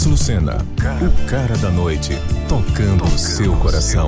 Carlos Lucena, o cara da noite, tocando o seu coração.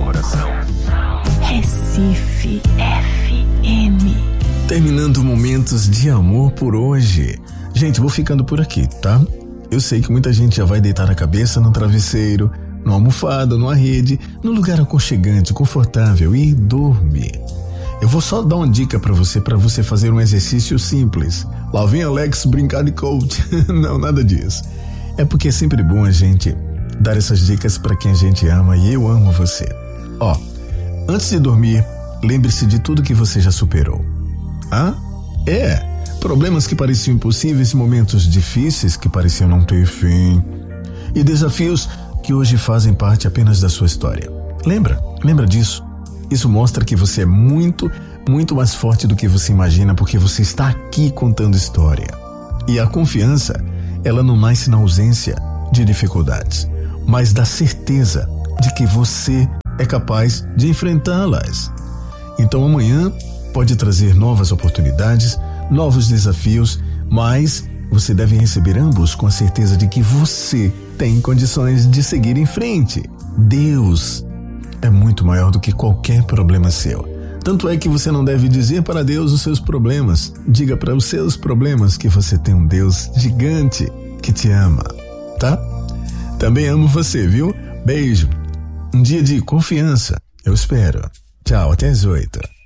Recife FM. Terminando momentos de amor por hoje. Gente, vou ficando por aqui, tá? Eu sei que muita gente já vai deitar a cabeça no travesseiro, numa almofada, numa rede, num lugar aconchegante, confortável e dormir. Eu vou só dar uma dica para você fazer um exercício simples. Lá vem Alex brincar de coach. Não, nada disso. É porque é sempre bom a gente dar essas dicas para quem a gente ama, e eu amo você. Ó, antes de dormir, lembre-se de tudo que você já superou. Problemas que pareciam impossíveis, momentos difíceis que pareciam não ter fim, e desafios que hoje fazem parte apenas da sua história. Lembra disso. Isso mostra que você é muito, muito mais forte do que você imagina, porque você está aqui contando história. E a confiança, ela não nasce na ausência de dificuldades, mas da certeza de que você é capaz de enfrentá-las. Então amanhã pode trazer novas oportunidades, novos desafios, mas você deve receber ambos com a certeza de que você tem condições de seguir em frente. Deus é muito maior do que qualquer problema seu. Tanto é que você não deve dizer para Deus os seus problemas. Diga para os seus problemas que você tem um Deus gigante que te ama, tá? Também amo você, viu? Beijo. Um dia de confiança. Eu espero. Tchau, até as 8.